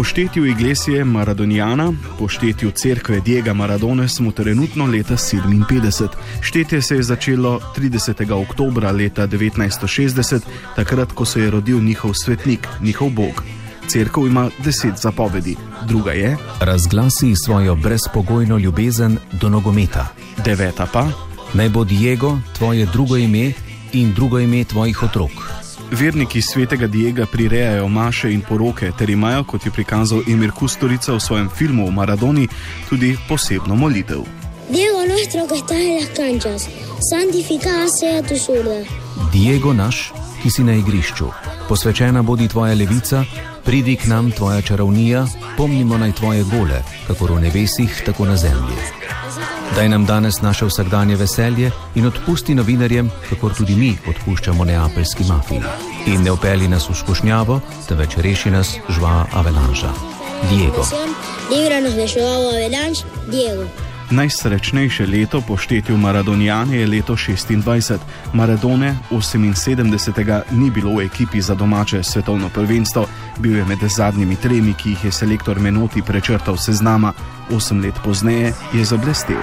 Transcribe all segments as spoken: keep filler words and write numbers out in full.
Po štetju Iglesie Maradoniana, po štetju cerkve Diega Maradone smo trenutno leta sedeminpetdeset. Štetje se je začelo tridesetega oktobra leta devetnajststo šestdeset, takrat, ko se je rodil njihov svetnik, njihov bog. Cerkev ima deset zapovedi. Druga je: razglasi svojo brezpogojno ljubezen do nogometa. Deveta pa: naj bo Diego tvoje drugo ime in drugo ime tvojih otrok. Verniki svetega Diega prirejajo maše in poroke ter imajo, kot je prikazal Emir Kusturica v svojem filmu o Maradoni, tudi posebno molitev. Diego nuestro que estás en las canchas, santificada sea tu zurda. Diego naš, ki si na igrišču, posvečena bodi tvoja levica, pridi k nam tvoja čarovnija, pomnimo naj tvoje gole, kakor v nebesih, tako na zemlji. Daj nam danes naše vsakdanje veselje in odpusti novinarjem, kakor tudi mi odpuščamo neapeljski mafiji. In ne upeli nas v skušnjavo, temveč reši nas žva avalanža. Diego. Líbranos de Joao Avalanche, Diego. Najsrečnejše leto po štetju Maradoniane je leto šestindvajset. Maradone oseminsedemdesetega ni bilo v ekipi za domače svetovno prvenstvo. Bil je med zadnjimi tremi, ki jih je selektor Menotti prečrtal seznama. Osem let pozneje je zablestel.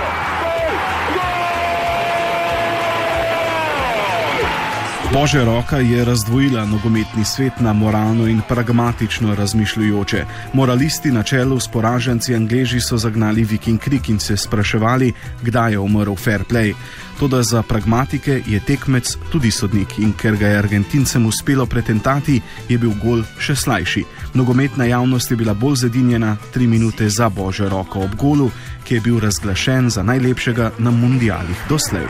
Božja roka je razdvojila nogometni svet na moralno in pragmatično razmišljujoče. Moralisti na čelu s poraženci Angleži so zagnali Viking krik in se spraševali, kdaj je umrl fair play. Toda za pragmatike je tekmec tudi sodnik in ker ga je Argentincem uspelo pretentati, je bil gol še slajši. Nogometna javnost je bila bolj zedinjena tri minute za Božjo roko ob golu, ki je bil razglašen za najlepšega na mundialih doslej.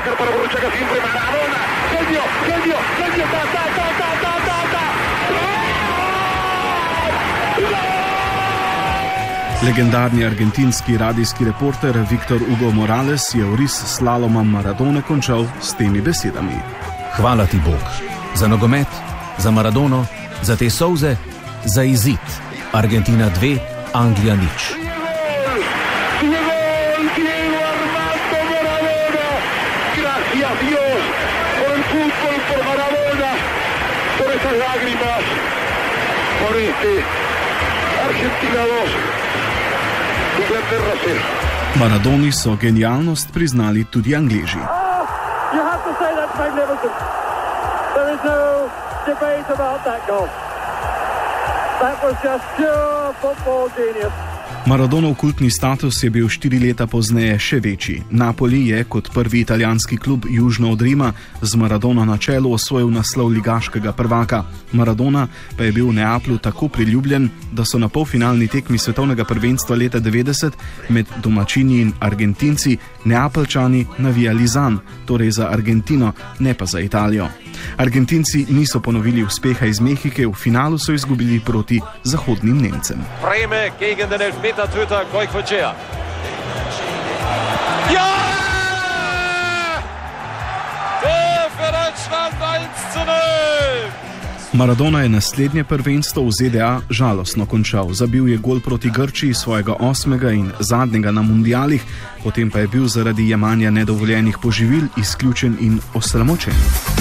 Legendarni argentinski radijski reporter Victor Hugo Morales je oris slaloma Maradone končal s temi besedami. Hvala ti Bog za nogomet, za Maradono, za te solze, za izid. Argentina dve, Anglija nič. Maradoni so genialnost priznali tudi Angleži. Maradonov kultni status je bil štiri leta pozneje še večji. Napoli je kot prvi italijanski klub južno od Rima z Maradono na čelu osvojil naslov ligaškega prvaka. Maradona pa je bil v Neaplju tako priljubljen, da so na polfinalni tekmi svetovnega prvenstva leta devetdeset med domačini in Argentinci Neapeljčani navijali zanj, torej za Argentino, ne pa za Italijo. Argentinci niso ponovili uspeha iz Mehike, v finalu so izgubili proti zahodnim Nemcem. Breme gegen den Elfmetertöter Goicoechea. Ja! Tor für Deutschland eins zu null! Maradona je naslednje prvenstvo v Z D A žalostno končal. Zabil je gol proti Grčiji, svojega osmega in zadnjega na mundialih, potem pa je bil zaradi jemanja nedovoljenih poživil izključen in osramočen.